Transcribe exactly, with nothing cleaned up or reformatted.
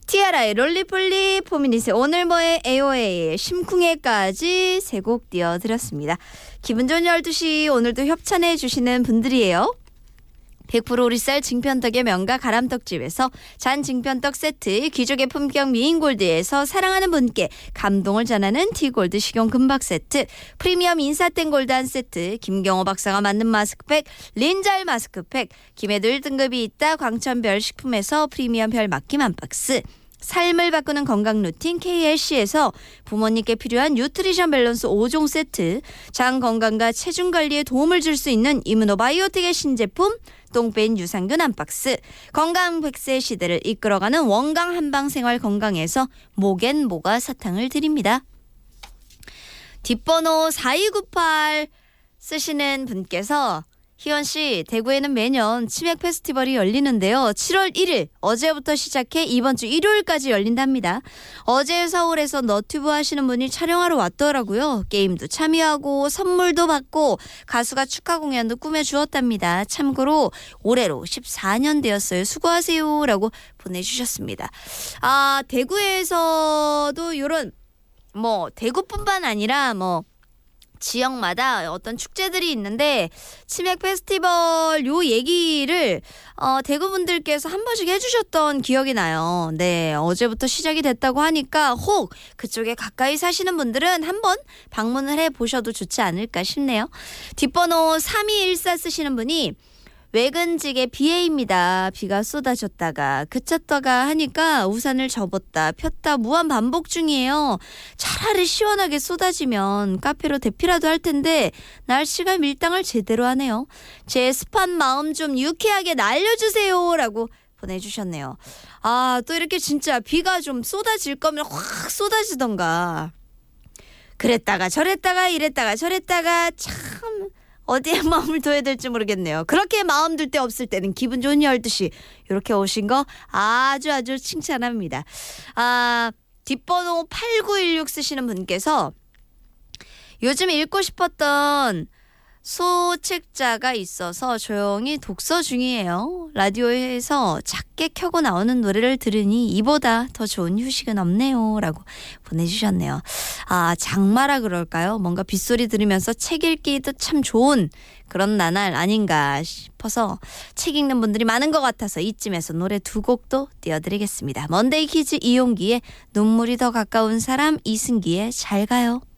티아라의 롤리폴리, 포미닛의 오늘 뭐해, 에이오에이의 심쿵해까지 세 곡 띄워드렸습니다. 기분 좋은 열두 시 오늘도 협찬해 주시는 분들이에요. 백 퍼센트 오리쌀 증편떡의 명가 가람떡집에서 잔 증편떡 세트, 귀족의 품격 미인골드에서 사랑하는 분께 감동을 전하는 티골드 식용 금박 세트, 프리미엄 인사땡 골드 한 세트, 김경호 박사가 만든 마스크팩 린잘 마스크팩, 김에 늘 등급이 있다 광천별 식품에서 프리미엄 별 맡김 한 박스, 삶을 바꾸는 건강 루틴 케이엘씨에서 부모님께 필요한 뉴트리션 밸런스 오 종 세트, 장 건강과 체중 관리에 도움을 줄 수 있는 이뮤노바이오틱의 신제품 똥뺀 유산균 한 박스, 건강 백 세 시대를 이끌어가는 원강 한방생활 건강에서 목엔 모가 사탕을 드립니다. 뒷번호 사이구팔 쓰시는 분께서 희원씨, 대구에는 매년 치맥 페스티벌이 열리는데요. 칠월 일일 어제부터 시작해 이번 주 일요일까지 열린답니다. 어제 서울에서 너튜브 하시는 분이 촬영하러 왔더라고요. 게임도 참여하고 선물도 받고 가수가 축하 공연도 꾸며주었답니다. 참고로 올해로 십사 년 되었어요. 수고하세요 라고 보내주셨습니다. 아, 대구에서도 이런 뭐 대구뿐만 아니라 뭐 지역마다 어떤 축제들이 있는데 치맥 페스티벌 요 얘기를 어, 대구분들께서 한 번씩 해주셨던 기억이 나요. 네, 어제부터 시작이 됐다고 하니까 혹 그쪽에 가까이 사시는 분들은 한번 방문을 해보셔도 좋지 않을까 싶네요. 뒷번호 삼이일사 쓰시는 분이 외근직의 비애입니다. 비가 쏟아졌다가 그쳤다가 하니까 우산을 접었다 폈다 무한 반복 중이에요. 차라리 시원하게 쏟아지면 카페로 대피라도 할 텐데 날씨가 밀당을 제대로 하네요. 제 습한 마음 좀 유쾌하게 날려주세요 라고 보내주셨네요. 아, 또 이렇게 진짜 비가 좀 쏟아질 거면 확 쏟아지던가. 그랬다가 저랬다가 이랬다가 저랬다가 참 어디에 마음을 둬야 될지 모르겠네요. 그렇게 마음 둘 데 없을 때는 기분 좋은 열두 시 이렇게 오신 거 아주 아주 칭찬합니다. 아, 뒷번호 팔구일육 쓰시는 분께서 요즘 읽고 싶었던 소책자가 있어서 조용히 독서 중이에요. 라디오에서 작게 켜고 나오는 노래를 들으니 이보다 더 좋은 휴식은 없네요 라고 보내주셨네요. 아, 장마라 그럴까요? 뭔가 빗소리 들으면서 책 읽기도 참 좋은 그런 나날 아닌가 싶어서 책 읽는 분들이 많은 것 같아서 이쯤에서 노래 두 곡도 띄워드리겠습니다. 먼데이 키즈 이용기의 눈물이 더 가까운 사람, 이승기의 잘 가요.